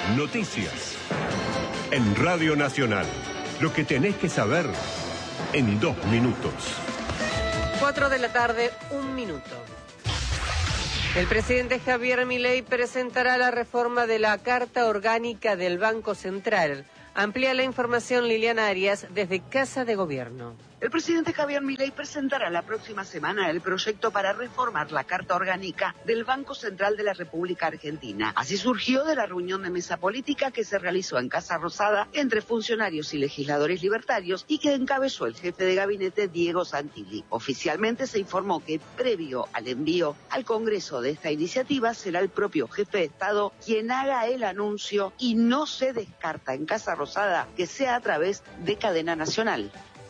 Noticias. En Radio Nacional. Lo que tenés que saber en 2 minutos. 4 de la tarde, 1 minuto. El presidente Javier Milei presentará la reforma de la Carta Orgánica del Banco Central. Amplía la información Liliana Arias desde Casa de Gobierno. El presidente Javier Milei presentará la próxima semana el proyecto para reformar la Carta Orgánica del Banco Central de la República Argentina. Así surgió de la reunión de mesa política que se realizó en Casa Rosada entre funcionarios y legisladores libertarios y que encabezó el jefe de gabinete Diego Santilli. Oficialmente se informó que previo al envío al Congreso de esta iniciativa será el propio jefe de Estado quien haga el anuncio y no se descarta en Casa Rosada que sea a través de cadena nacional.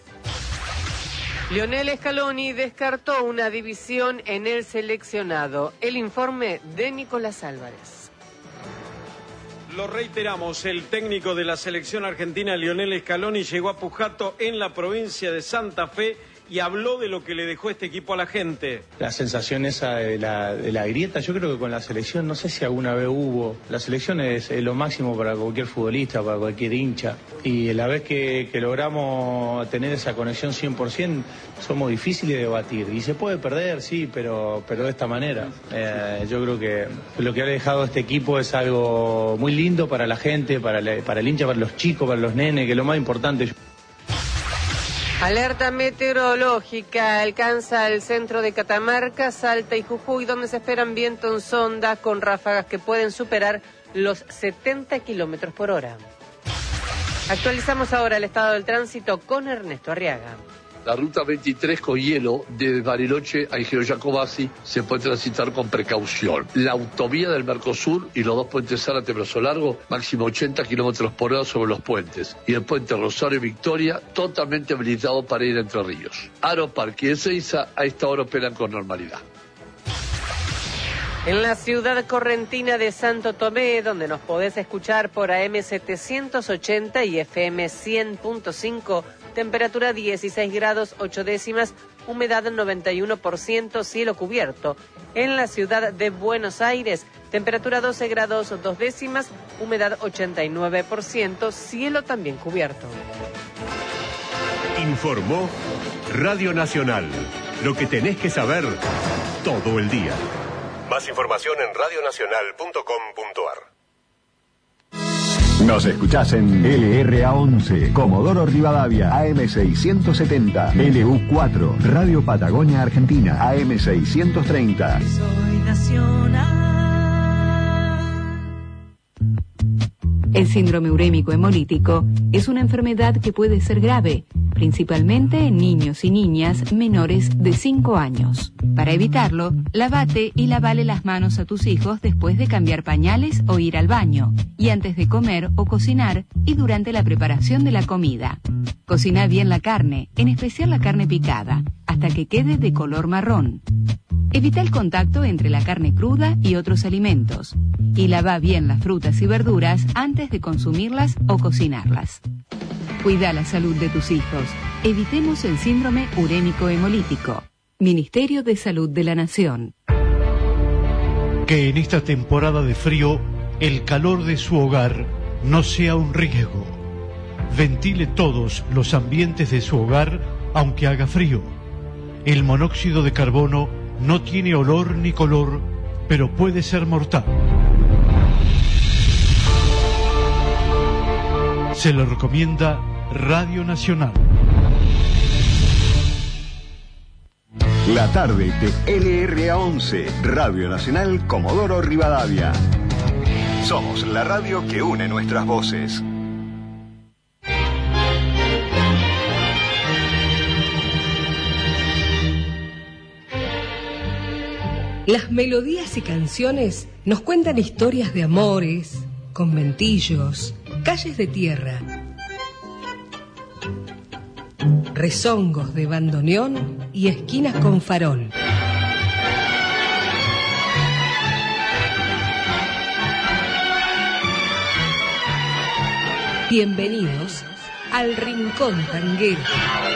Lionel Scaloni descartó una división en el seleccionado. El informe de Nicolás Álvarez. Lo reiteramos, el técnico de la selección argentina, Lionel Scaloni, llegó a Pujato en la provincia de Santa Fe y habló de lo que le dejó este equipo a la gente. La sensación esa de la grieta, yo creo que con la selección, no sé si alguna vez hubo, la selección es lo máximo para cualquier futbolista, para cualquier hincha, y la vez que logramos tener esa conexión 100%, somos difíciles de batir, y se puede perder, sí, pero de esta manera. Yo creo que lo que ha dejado este equipo es algo muy lindo para la gente, para el hincha, para los chicos, para los nenes, que es lo más importante. Alerta meteorológica alcanza el centro de Catamarca, Salta y Jujuy, donde se esperan vientos en sonda con ráfagas que pueden superar los 70 kilómetros por hora. Actualizamos ahora el estado del tránsito con Ernesto Arriaga. La ruta 23 con hielo de Bariloche a Igeo Jacobasi se puede transitar con precaución. La autovía del Mercosur y los 2 puentes Zárate-Brazo Largo, máximo 80 kilómetros por hora sobre los puentes. Y el puente Rosario y Victoria, totalmente habilitado para ir a Entre Ríos. Aeroparque y Ezeiza a esta hora operan con normalidad. En la ciudad correntina de Santo Tomé, donde nos podés escuchar por AM 780 y FM 100.5, temperatura 16 grados 8 décimas, humedad 91%, cielo cubierto. En la ciudad de Buenos Aires, temperatura 12 grados 2 décimas, humedad 89%, cielo también cubierto. Informó Radio Nacional. Lo que tenés que saber todo el día. Más información en radionacional.com.ar. Nos escuchás en LRA11, Comodoro Rivadavia, AM670, LU4, Radio Patagonia Argentina, AM630. Soy nacional. El síndrome urémico hemolítico es una enfermedad que puede ser grave, principalmente en niños y niñas menores de 5 años. Para evitarlo, lavate y lavale las manos a tus hijos después de cambiar pañales o ir al baño, y antes de comer o cocinar y durante la preparación de la comida. Cocina bien la carne, en especial la carne picada, hasta que quede de color marrón. Evita el contacto entre la carne cruda y otros alimentos. Y lava bien las frutas y verduras antes de consumirlas o cocinarlas. Cuida la salud de tus hijos. Evitemos el síndrome urémico hemolítico. Ministerio de Salud de la Nación. Que en esta temporada de frío, el calor de su hogar no sea un riesgo. Ventile todos los ambientes de su hogar, aunque haga frío. El monóxido de carbono no tiene olor ni color, pero puede ser mortal. Se lo recomienda Radio Nacional. La tarde de LRA11, Radio Nacional Comodoro Rivadavia. Somos la radio que une nuestras voces. Las melodías y canciones nos cuentan historias de amores, conventillos, calles de tierra, rezongos de bandoneón y esquinas con farol. Bienvenidos al Rincón Tanguero.